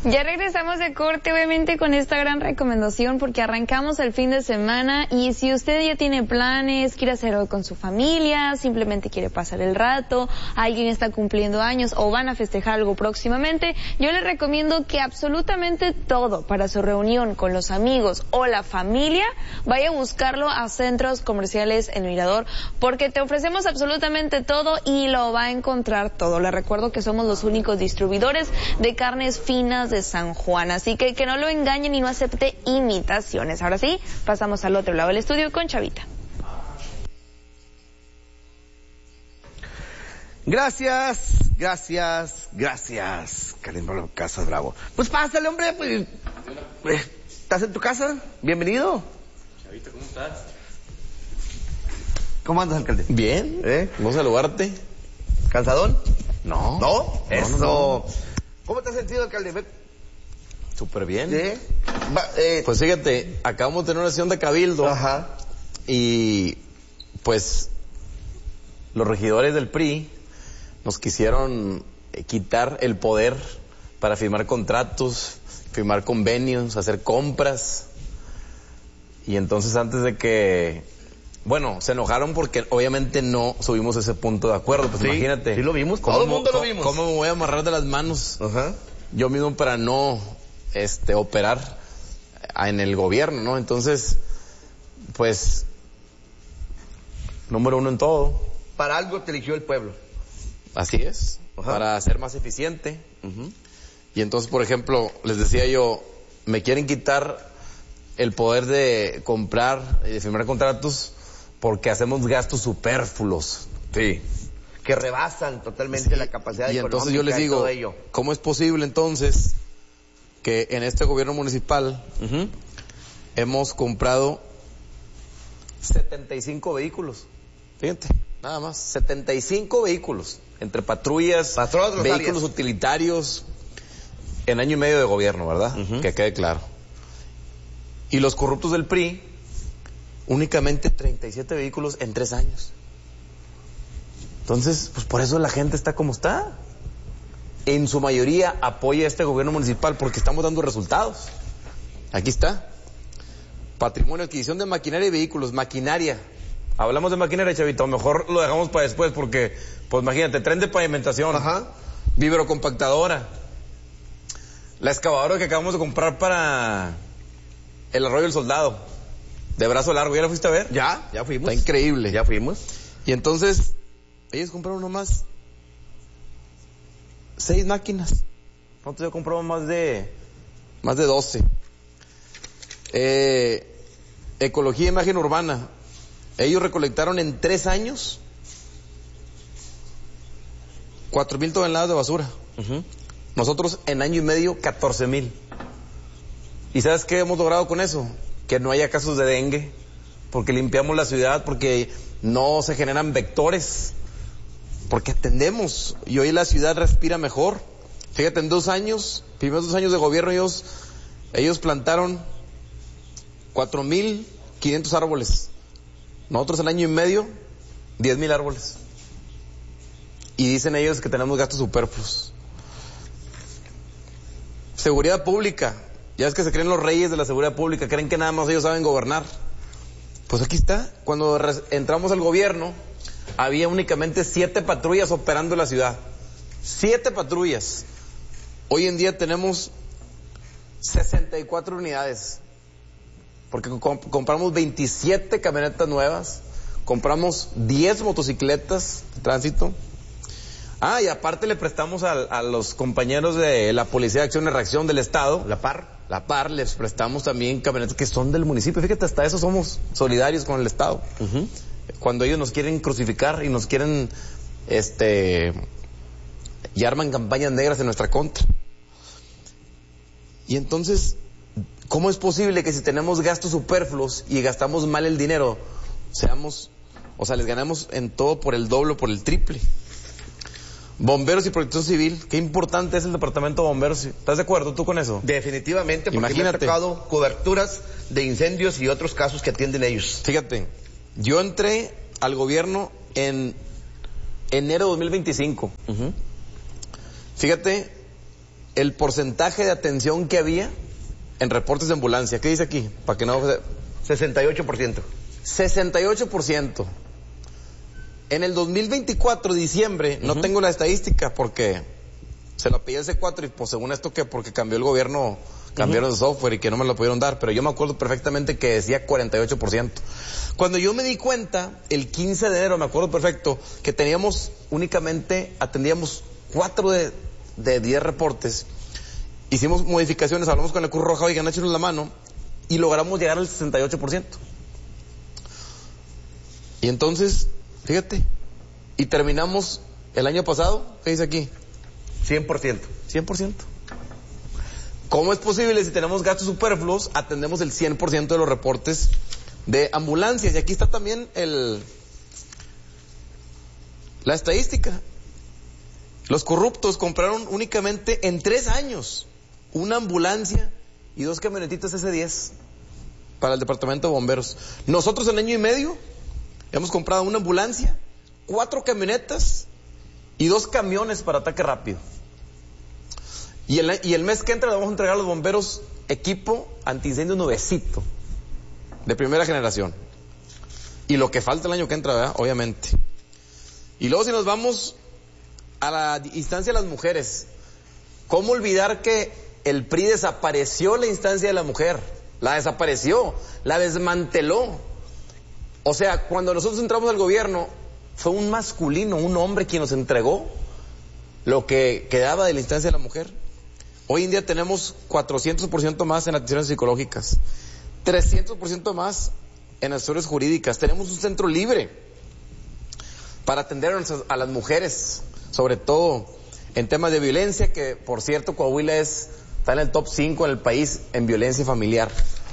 Ya regresamos de corte, obviamente, con esta gran recomendación, porque arrancamos el fin de semana y si usted ya tiene planes, quiere hacer algo con su familia, simplemente quiere pasar el rato, alguien está cumpliendo años o van a festejar algo próximamente, yo le recomiendo que absolutamente todo para su reunión con los amigos o la familia, vaya a buscarlo a Centros Comerciales El Mirador, porque te ofrecemos absolutamente todo y lo va a encontrar todo. Le recuerdo que somos los únicos distribuidores de carnes finas de San Juan, así que no lo engañen y no acepte imitaciones. Ahora sí, pasamos al otro lado del estudio con Chavita. Gracias, Karen Casas Bravo. Pues pásale, hombre, pues, ¿estás en tu casa? Bienvenido. Chavita, ¿cómo estás? ¿Cómo andas, alcalde? Bien, vamos a saludarte. ¿Cansadón? No. ¿No? Eso. No. ¿Cómo te has sentido, alcalde? Súper bien. ¿Sí? Pues fíjate, acabamos de tener una sesión de cabildo. Ajá. Y pues los regidores del PRI nos quisieron quitar el poder para firmar contratos, firmar convenios, hacer compras. Y entonces antes de que... Bueno, se enojaron porque obviamente no subimos ese punto de acuerdo. Pues sí, imagínate. Sí lo vimos, todo el mundo lo vimos. ¿Cómo me voy a amarrar de las manos? Ajá. Yo mismo para no operar en el gobierno, ¿no? Entonces, pues, número uno en todo. Para algo te eligió el pueblo. Así es, ajá, para ser más eficiente. Y entonces, por ejemplo, les decía yo, me quieren quitar el poder de comprar y de firmar contratos porque hacemos gastos superfluos. Sí. Que rebasan totalmente la capacidad económica. Y entonces yo les digo, ¿cómo es posible entonces que en este gobierno municipal hemos comprado 75 vehículos? Fíjate, nada más, 75 vehículos, entre patrullas, vehículos utilitarios, en año y medio de gobierno, ¿verdad? Que quede claro. Y los corruptos del PRI, únicamente 37 vehículos en 3 años. Entonces, pues por eso la gente está como está. En su mayoría apoya a este gobierno municipal porque estamos dando resultados. Aquí está. Patrimonio, adquisición de maquinaria y vehículos. Maquinaria. Hablamos de maquinaria, Chavito. Mejor lo dejamos para después porque, pues imagínate, tren de pavimentación. Ajá. Vibrocompactadora. La excavadora que acabamos de comprar para el Arroyo del Soldado. De brazo largo. ¿Ya la fuiste a ver? Ya fuimos. Está increíble. Ya fuimos. Y entonces, ellos compraron nomás 6 máquinas. Nosotros ya compramos más de 12. Ecología e imagen urbana. Ellos recolectaron en 3 años 4,000 toneladas de basura. Nosotros en año y medio 14,000. ¿Y sabes qué hemos logrado con eso? Que no haya casos de dengue, porque limpiamos la ciudad, porque no se generan vectores, porque atendemos, y hoy la ciudad respira mejor. Fíjate, en 2 años, primeros 2 años de gobierno, ellos plantaron 4,500 árboles. Nosotros en año y medio, 10,000 árboles. Y dicen ellos que tenemos gastos superfluos. Seguridad pública. Ya es que se creen los reyes de la seguridad pública, creen que nada más ellos saben gobernar. Pues aquí está. Cuando entramos al gobierno, había únicamente 7 patrullas operando la ciudad. 7 patrullas. Hoy en día tenemos 64 unidades. Porque compramos 27 camionetas nuevas, compramos 10 motocicletas de tránsito. Y aparte le prestamos a los compañeros de la Policía de Acción y Reacción del Estado, la PAR, les prestamos también camionetas que son del municipio. Fíjate, hasta eso somos solidarios con el Estado. Cuando ellos nos quieren crucificar y nos quieren, y arman campañas negras en nuestra contra. Y entonces, ¿cómo es posible que si tenemos gastos superfluos y gastamos mal el dinero, les ganamos en todo por el doble o por el triple? Bomberos y Protección Civil, qué importante es el departamento de bomberos. ¿Estás de acuerdo tú con eso? Definitivamente, porque imagínate, me ha tocado coberturas de incendios y otros casos que atienden ellos. Fíjate, yo entré al gobierno en enero de 2025. Fíjate, el porcentaje de atención que había en reportes de ambulancia. ¿Qué dice aquí? Para que no... 68%. 68%. En el 2024, diciembre, no tengo la estadística porque se la pedí al C4 y pues según esto que porque cambió el gobierno, cambiaron de software y que no me lo pudieron dar, pero yo me acuerdo perfectamente que decía 48%. Cuando yo me di cuenta, el 15 de enero, me acuerdo perfecto, que atendíamos 4 de 10 reportes, hicimos modificaciones, hablamos con la Cruz Roja, oigan, échenos la mano, y logramos llegar al 68%. Y entonces, fíjate, y terminamos el año pasado, ¿qué dice aquí? 100%. 100%. ¿Cómo es posible si tenemos gastos superfluos, atendemos el 100% de los reportes de ambulancias? Y aquí está también la estadística. Los corruptos compraron únicamente en 3 años una ambulancia y 2 camionetitas S10 para el departamento de bomberos. Nosotros en año y medio hemos comprado una ambulancia, 4 camionetas y 2 camiones para ataque rápido. Y el mes que entra le vamos a entregar a los bomberos equipo antiincendio nuevecito, de primera generación. Y lo que falta el año que entra, ¿verdad? Obviamente. Y luego si nos vamos a la instancia de las mujeres, ¿cómo olvidar que el PRI desapareció la instancia de la mujer? La desapareció, la desmanteló. O sea, cuando nosotros entramos al gobierno, fue un masculino, un hombre quien nos entregó lo que quedaba de la instancia de la mujer. Hoy en día tenemos 400% más en atenciones psicológicas, 300% más en asesorías jurídicas. Tenemos un centro libre para atender a las mujeres, sobre todo en temas de violencia, que por cierto Coahuila está en el top 5 en el país en violencia familiar.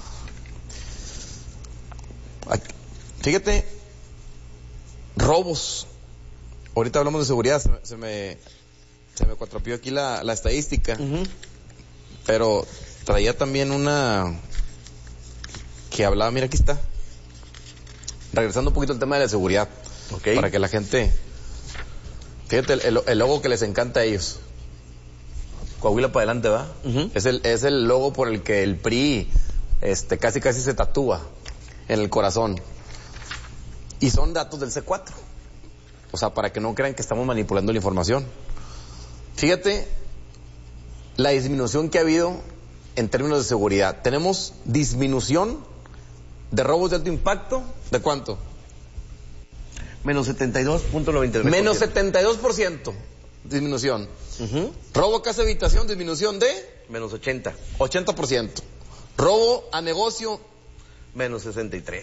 Fíjate, robos. Ahorita hablamos de seguridad, se me cuatropió aquí la estadística, pero traía también una que hablaba, mira aquí está, regresando un poquito al tema de la seguridad, para que la gente, fíjate el logo que les encanta a ellos, Coahuila para adelante, ¿va? Es el logo por el que el PRI casi se tatúa en el corazón, y son datos del C4, o sea, para que no crean que estamos manipulando la información. Fíjate la disminución que ha habido en términos de seguridad. Tenemos disminución de robos de alto impacto, ¿de cuánto? Menos 72.93%. Menos 72% disminución. Robo a casa habitación, disminución de... Menos 80. 80%. Robo a negocio... Menos 63.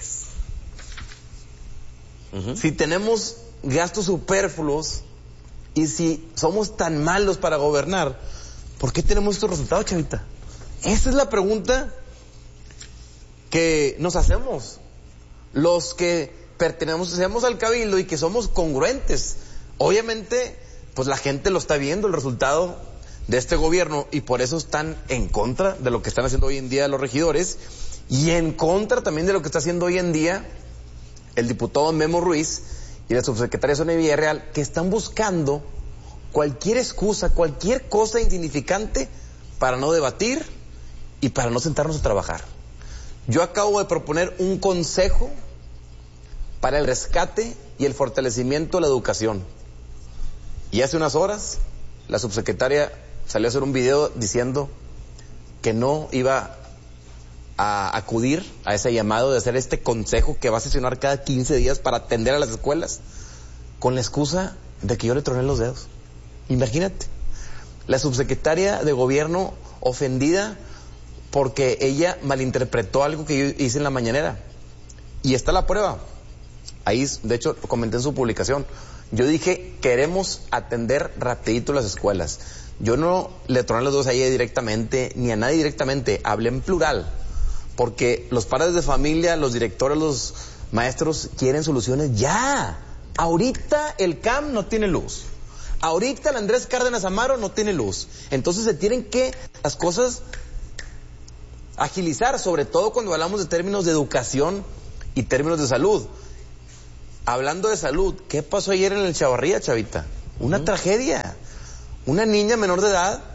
Si tenemos gastos superfluos... Y si somos tan malos para gobernar, ¿por qué tenemos estos resultados, chavita? Esa es la pregunta que nos hacemos. Los que pertenecemos al cabildo y que somos congruentes. Obviamente, pues la gente lo está viendo, el resultado de este gobierno, y por eso están en contra de lo que están haciendo hoy en día los regidores, y en contra también de lo que está haciendo hoy en día el diputado Memo Ruiz y la subsecretaria Sonia Villarreal, que están buscando cualquier excusa, cualquier cosa insignificante para no debatir y para no sentarnos a trabajar. Yo acabo de proponer un consejo para el rescate y el fortalecimiento de la educación. Y hace unas horas la subsecretaria salió a hacer un video diciendo que no iba a acudir a ese llamado de hacer este consejo que va a sesionar cada 15 días para atender a las escuelas, con la excusa de que yo le troné los dedos. Imagínate, la subsecretaria de gobierno ofendida porque ella malinterpretó algo que yo hice en la mañanera. Y está la prueba. Ahí, de hecho, lo comenté en su publicación. Yo dije, queremos atender rapidito las escuelas. Yo no le troné los dedos a ella directamente, ni a nadie directamente, hablé en plural. Porque los padres de familia, los directores, los maestros quieren soluciones ya. Ahorita el CAM no tiene luz. Ahorita el Andrés Cárdenas Amaro no tiene luz. Entonces se tienen que las cosas agilizar, sobre todo cuando hablamos de términos de educación y términos de salud. Hablando de salud, ¿qué pasó ayer en el Chavarría, chavita? Una tragedia. Una niña menor de edad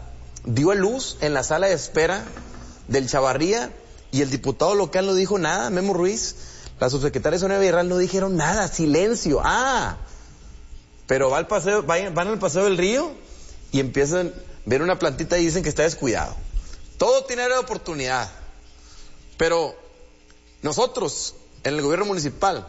dio a luz en la sala de espera del Chavarría y el diputado local no dijo nada, Memo Ruiz, la subsecretaria Sonia Villarreal no dijeron nada, silencio. Pero van al paseo del río y empiezan a ver una plantita y dicen que está descuidado. Todo tiene área de oportunidad, pero nosotros en el gobierno municipal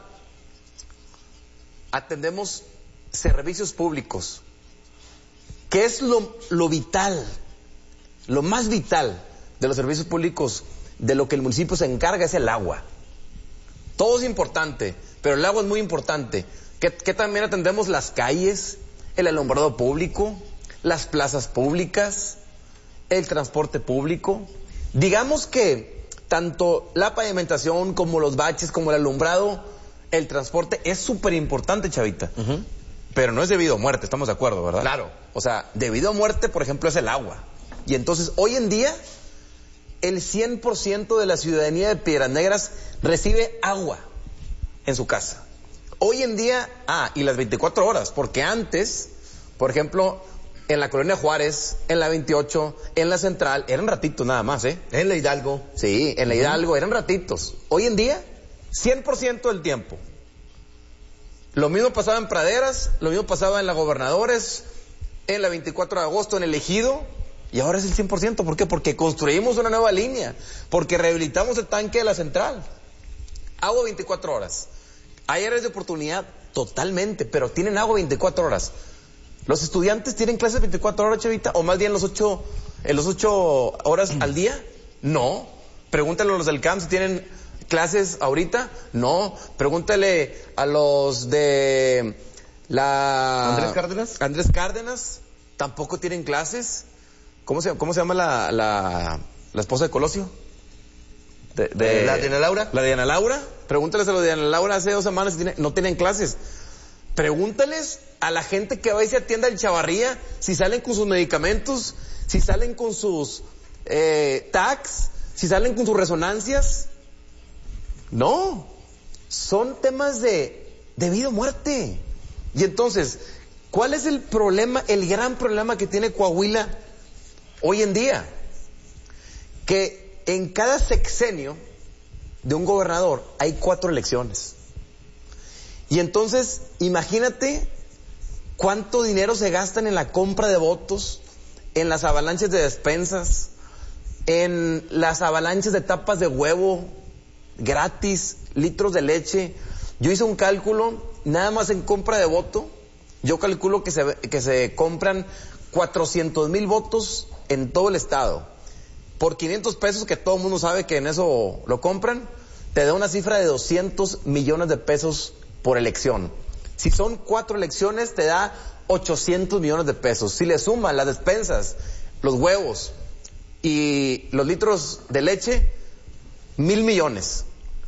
atendemos servicios públicos. ¿Qué es lo vital? Lo más vital de los servicios públicos, de lo que el municipio se encarga, es el agua. Todo es importante, pero el agua es muy importante. ¿Qué también atendemos? Las calles, el alumbrado público, las plazas públicas, el transporte público. Digamos que tanto la pavimentación como los baches, como el alumbrado, el transporte es súper importante, Chavita. Pero no es debido a muerte, estamos de acuerdo, ¿verdad? Claro. O sea, debido a muerte, por ejemplo, es el agua. Y entonces, hoy en día, el 100% de la ciudadanía de Piedras Negras recibe agua en su casa. Hoy en día, y las 24 horas, porque antes, por ejemplo, en la Colonia Juárez, en la 28, en la Central, eran ratitos nada más, ¿eh? En la Hidalgo. Sí, en la Hidalgo eran ratitos. Hoy en día, 100% del tiempo. Lo mismo pasaba en Praderas, lo mismo pasaba en la Gobernadores, en la 24 de agosto, en el Ejido, y ahora es el 100%. ¿Por qué? Porque construimos una nueva línea, porque rehabilitamos el tanque de la Central. Agua 24 horas. Hay áreas de oportunidad totalmente, pero tienen agua 24 horas. ¿Los estudiantes tienen clases 24 horas, Chavita? ¿O más bien los 8 horas al día? No. Pregúntale a los del CAMP si tienen clases ahorita. No. Pregúntale a los de Andrés Cárdenas. Tampoco tienen clases. ¿Cómo se llama la esposa de Colosio? ¿La Diana Laura? La Diana Laura. Pregúntales a los de Diana Laura hace 2 semanas si no tienen clases. Pregúntales a la gente que va y se atiende al Chavarría si salen con sus medicamentos, si salen con sus tags, si salen con sus resonancias. No, son temas de vida o muerte. Y entonces, ¿cuál es el problema, el gran problema que tiene Coahuila hoy en día? Que en cada sexenio de un gobernador hay 4 elecciones. Y entonces, imagínate cuánto dinero se gastan en la compra de votos, en las avalanchas de despensas, en las avalanchas de tapas de huevo gratis, litros de leche. Yo hice un cálculo, nada más en compra de voto, yo calculo que se compran 400,000 votos en todo el estado. Por 500 pesos, que todo el mundo sabe que en eso lo compran, te da una cifra de 200 millones de pesos por elección. Si son 4 elecciones, te da 800 millones de pesos. Si le suman las despensas, los huevos y los litros de leche, 1,000 millones.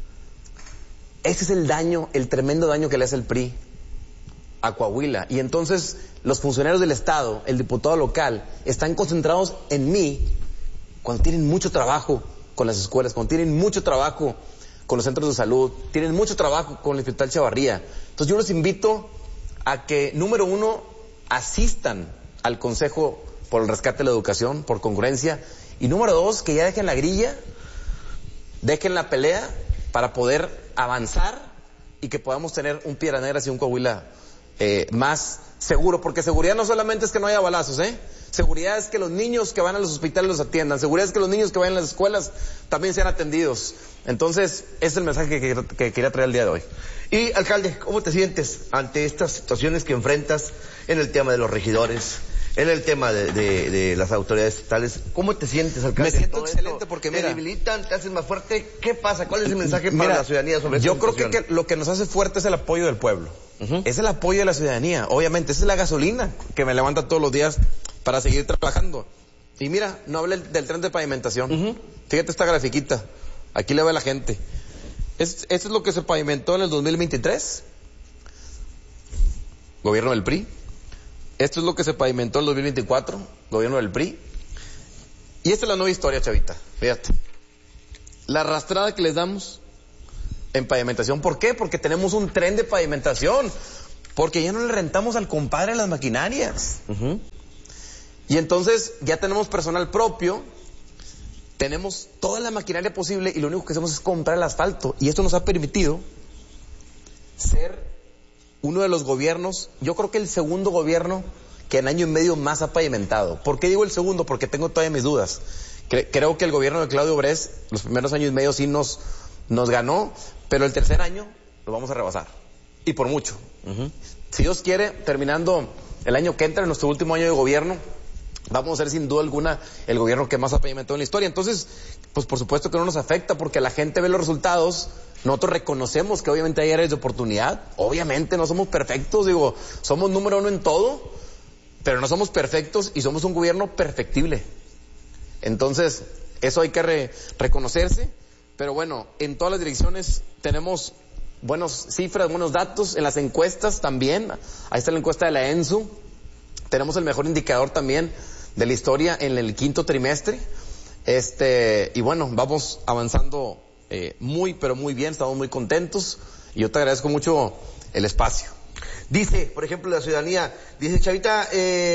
Ese es el daño, el tremendo daño que le hace el PRI a Coahuila. Y entonces los funcionarios del Estado, el diputado local, están concentrados en mí cuando tienen mucho trabajo con las escuelas, cuando tienen mucho trabajo con los centros de salud, tienen mucho trabajo con el Hospital Chavarría. Entonces yo los invito a que, número 1, asistan al Consejo por el Rescate de la Educación, por congruencia, y número 2, que ya dejen la grilla, dejen la pelea para poder avanzar y que podamos tener un Piedras Negras y un Coahuila más seguro, porque seguridad no solamente es que no haya balazos, seguridad es que los niños que van a los hospitales los atiendan, seguridad es que los niños que vayan a las escuelas también sean atendidos. Entonces, ese es el mensaje que quería traer el día de hoy. Y, alcalde, ¿cómo te sientes ante estas situaciones que enfrentas en el tema de los regidores, en el tema de las autoridades estatales? ¿Cómo te sientes, alcalde? Me siento excelente porque, mira, ¿te debilitan, te hacen más fuerte? ¿Qué pasa? ¿Cuál es el mensaje para la ciudadanía sobre esto? Yo creo que lo que nos hace fuerte es el apoyo del pueblo. Es el apoyo de la ciudadanía. Obviamente, esa es la gasolina que me levanta todos los días para seguir trabajando. Y mira, no hablé del tren de pavimentación. Fíjate esta grafiquita. Aquí le ve la gente. Esto es lo que se pavimentó en el 2023. Gobierno del PRI. Esto es lo que se pavimentó en el 2024. Gobierno del PRI. Y esta es la nueva historia, Chavita. Fíjate. La arrastrada que les damos en pavimentación. ¿Por qué? Porque tenemos un tren de pavimentación. Porque ya no le rentamos al compadre las maquinarias. Y entonces ya tenemos personal propio, tenemos toda la maquinaria posible y lo único que hacemos es comprar el asfalto. Y esto nos ha permitido ser uno de los gobiernos, yo creo que el segundo gobierno que en año y medio más ha pavimentado. ¿Por qué digo el segundo? Porque tengo todavía mis dudas. Creo que el gobierno de Claudio Bress, los primeros años y medio sí nos ganó, pero el tercer año lo vamos a rebasar. Y por mucho. Si Dios quiere, terminando el año que entra, en nuestro último año de gobierno, vamos a ser sin duda alguna el gobierno que más ha pavimentado en la historia. Entonces, pues por supuesto que no nos afecta porque la gente ve los resultados. Nosotros reconocemos que obviamente hay áreas de oportunidad. Obviamente no somos perfectos, somos número uno en todo, pero no somos perfectos y somos un gobierno perfectible. Entonces, eso hay que reconocerse. Pero bueno, en todas las direcciones tenemos buenas cifras, buenos datos. En las encuestas también. Ahí está la encuesta de la ENSU. Tenemos el mejor indicador también de la historia en el quinto trimestre. Y bueno, vamos avanzando muy, pero muy bien. Estamos muy contentos. Y yo te agradezco mucho el espacio. Dice, por ejemplo, la ciudadanía, dice Chavita,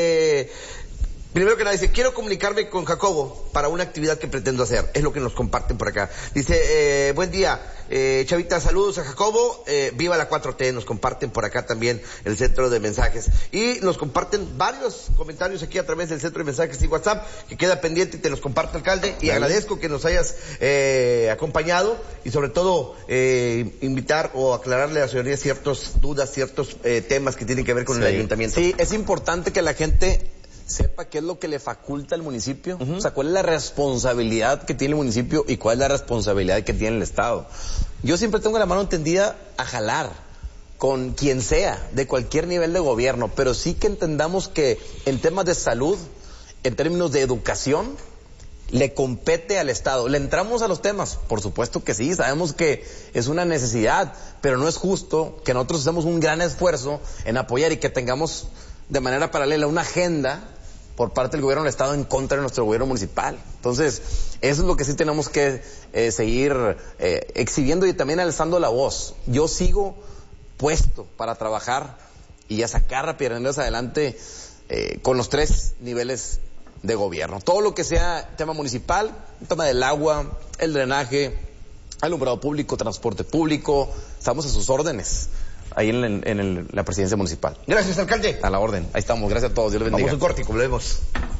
primero que nada dice, quiero comunicarme con Jacobo para una actividad que pretendo hacer. Es lo que nos comparten por acá. Dice, buen día, Chavita, saludos a Jacobo, viva la 4T, nos comparten por acá también el centro de mensajes. Y nos comparten varios comentarios aquí a través del centro de mensajes y WhatsApp, que queda pendiente y te los comparte, alcalde. Y agradezco que nos hayas acompañado y sobre todo invitar o aclararle a la ciudadanía ciertas dudas, ciertos temas que tienen que ver con el ayuntamiento. Sí, es importante que la gente sepa qué es lo que le faculta al municipio, o sea, cuál es la responsabilidad que tiene el municipio y cuál es la responsabilidad que tiene el Estado. Yo siempre tengo la mano tendida a jalar con quien sea, de cualquier nivel de gobierno, pero sí que entendamos que en temas de salud, en términos de educación, le compete al Estado. ¿Le entramos a los temas? Por supuesto que sí, sabemos que es una necesidad, pero no es justo que nosotros hacemos un gran esfuerzo en apoyar y que tengamos de manera paralela una agenda por parte del gobierno del Estado en contra de nuestro gobierno municipal. Entonces, eso es lo que sí tenemos que seguir exhibiendo y también alzando la voz. Yo sigo puesto para trabajar y a sacar rápidamente adelante con los 3 niveles de gobierno. Todo lo que sea tema municipal, el tema del agua, el drenaje, alumbrado público, transporte público, estamos a sus órdenes. Ahí en la presidencia municipal. Gracias, alcalde. A la orden. Ahí estamos. Gracias a todos. Dios les bendiga. Vamos a un corte y volvemos.